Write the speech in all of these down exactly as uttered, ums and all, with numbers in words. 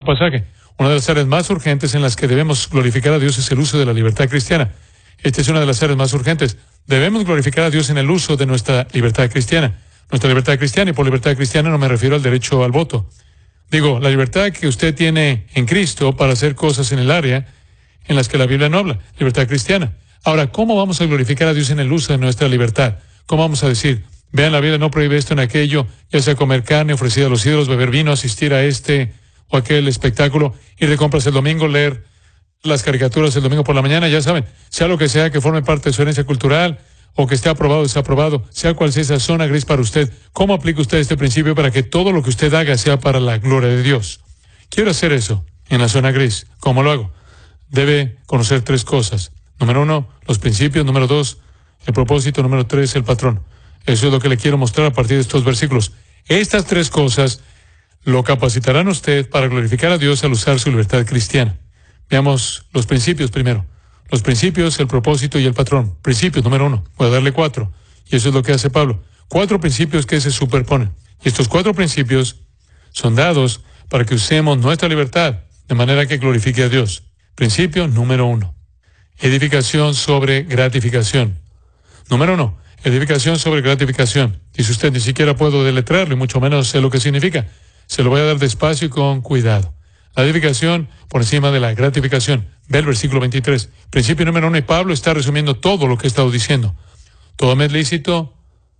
pasaje. Una de las áreas más urgentes en las que debemos glorificar a Dios es el uso de la libertad cristiana. Esta es una de las áreas más urgentes. Debemos glorificar a Dios en el uso de nuestra libertad cristiana. Nuestra libertad cristiana, y por libertad cristiana no me refiero al derecho al voto. Digo, la libertad que usted tiene en Cristo para hacer cosas en el área en las que la Biblia no habla, libertad cristiana. Ahora, ¿cómo vamos a glorificar a Dios en el uso de nuestra libertad? ¿Cómo vamos a decir, vean, la Biblia no prohíbe esto en aquello, ya sea comer carne ofrecida a los ídolos, beber vino, asistir a este o aquel espectáculo, ir de compras el domingo, leer las caricaturas el domingo por la mañana, ya saben, sea lo que sea que forme parte de su herencia cultural o que esté aprobado o desaprobado, sea cual sea esa zona gris para usted, ¿cómo aplica usted este principio para que todo lo que usted haga sea para la gloria de Dios? Quiero hacer eso en la zona gris. ¿Cómo lo hago? Debe conocer tres cosas. Número uno, los principios. Número dos, el propósito. Número tres, el patrón. Eso es lo que le quiero mostrar a partir de estos versículos. Estas tres cosas lo capacitarán a usted para glorificar a Dios al usar su libertad cristiana. Veamos los principios primero. Los principios, el propósito y el patrón. Principios, número uno. Voy a darle cuatro. Y eso es lo que hace Pablo. Cuatro principios que se superponen. Y estos cuatro principios son dados para que usemos nuestra libertad de manera que glorifique a Dios. Principio número uno. Edificación sobre gratificación. Número uno. Edificación sobre gratificación. Dice usted, ni siquiera puedo deletrearlo y mucho menos sé lo que significa. Se lo voy a dar despacio y con cuidado. La edificación por encima de la gratificación. Ve el versículo veintitrés. Principio número uno, y Pablo está resumiendo todo lo que he estado diciendo. Todo me es lícito,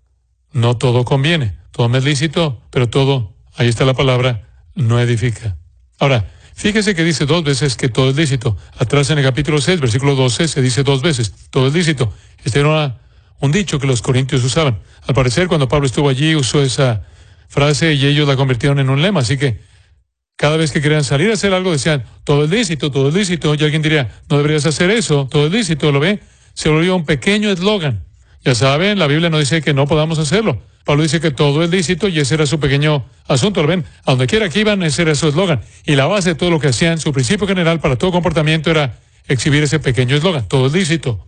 no todo conviene. Todo me es lícito, pero todo, ahí está la palabra, no edifica. Ahora, fíjese que dice dos veces que todo es lícito. Atrás en el capítulo seis, versículo doce, se dice dos veces, todo es lícito. Este era una, un dicho que los corintios usaban. Al parecer, cuando Pablo estuvo allí, usó esa frase y ellos la convirtieron en un lema. Así que cada vez que querían salir a hacer algo, decían, todo es lícito, todo es lícito. Y alguien diría, no deberías hacer eso, todo es lícito, ¿lo ve? Se volvió un pequeño eslogan. Ya saben, la Biblia no dice que no podamos hacerlo. Pablo dice que todo es lícito y ese era su pequeño asunto, ¿lo ven? A donde quiera que iban, ese era su eslogan. Y la base de todo lo que hacían, su principio general para todo comportamiento era exhibir ese pequeño eslogan, todo es lícito.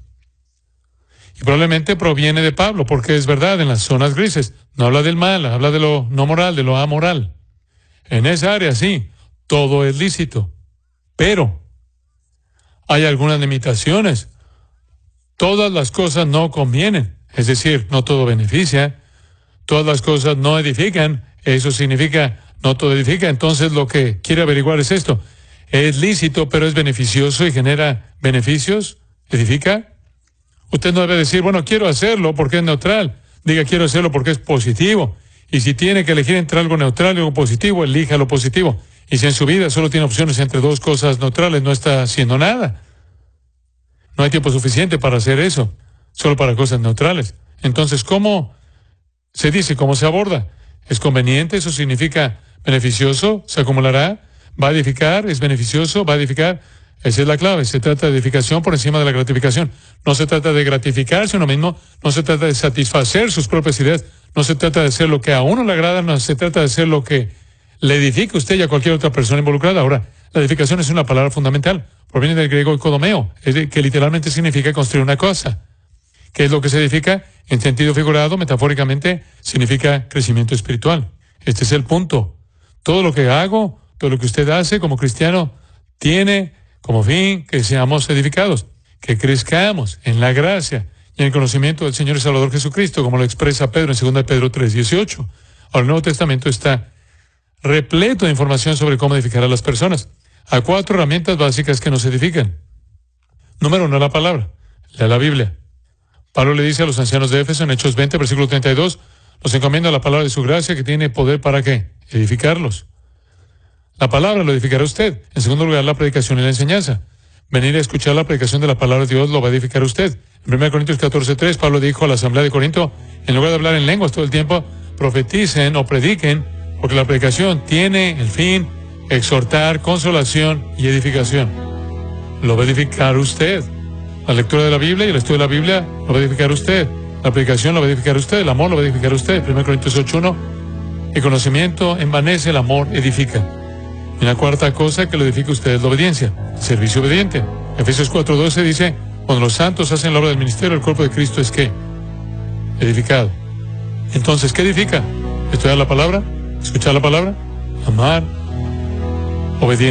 Y probablemente proviene de Pablo, porque es verdad, en las zonas grises. No habla del mal, habla de lo no moral, de lo amoral. En esa área, sí, todo es lícito. Pero hay algunas limitaciones. Todas las cosas no convienen. Es decir, no todo beneficia. Todas las cosas no edifican. Eso significa, no todo edifica. Entonces lo que quiere averiguar es esto. ¿Es lícito, pero es beneficioso y genera beneficios? ¿Edifica? Usted no debe decir, bueno, quiero hacerlo porque es neutral. Diga, quiero hacerlo porque es positivo. Y si tiene que elegir entre algo neutral y algo positivo, elija lo positivo. Y si en su vida solo tiene opciones entre dos cosas neutrales, no está haciendo nada. No hay tiempo suficiente para hacer eso, solo para cosas neutrales. Entonces, ¿cómo se dice? ¿Cómo se aborda? ¿Es conveniente? ¿Eso significa beneficioso? ¿Se acumulará? ¿Va a edificar? ¿Es beneficioso? ¿Va a edificar? Esa es la clave. Se trata de edificación por encima de la gratificación. No se trata de gratificarse uno mismo, no se trata de satisfacer sus propias ideas, no se trata de hacer lo que a uno le agrada, no se trata de hacer lo que le edifique a usted y a cualquier otra persona involucrada. Ahora, la edificación es una palabra fundamental. Proviene del griego oikodomeo, que literalmente significa construir una cosa. ¿Qué es lo que se edifica? En sentido figurado, metafóricamente, significa crecimiento espiritual. Este es el punto. Todo lo que hago, todo lo que usted hace como cristiano, tiene como fin que seamos edificados, que crezcamos en la gracia y en el conocimiento del Señor y Salvador Jesucristo, como lo expresa Pedro en segunda de Pedro tres dieciocho. Ahora, el Nuevo Testamento está repleto de información sobre cómo edificar a las personas. Hay cuatro herramientas básicas que nos edifican. Número uno, la palabra. Lea la Biblia. Pablo le dice a los ancianos de Éfeso en Hechos veinte, versículo treinta y dos, los encomienda la palabra de su gracia que tiene poder para ¿qué? Edificarlos. La palabra lo edificará usted. En segundo lugar, la predicación y la enseñanza. Venir a escuchar la predicación de la palabra de Dios lo va a edificar usted. En primera Corintios catorce tres, Pablo dijo a la asamblea de Corinto, en lugar de hablar en lenguas todo el tiempo, profeticen o prediquen, porque la predicación tiene el fin exhortar, consolación y edificación. Lo va a edificar usted. La lectura de la Biblia y el estudio de la Biblia lo va a edificar usted. La predicación lo va a edificar usted. El amor lo va a edificar usted. primera Corintios ocho uno. El conocimiento envanece, el amor edifica. Y la cuarta cosa que lo edifica usted es la obediencia. Servicio obediente. Efesios cuatro doce dice, cuando los santos hacen la obra del ministerio, el cuerpo de Cristo es ¿qué? Edificado. Entonces, ¿qué edifica? Estudiar la palabra, escuchar la palabra, amar, obediencia.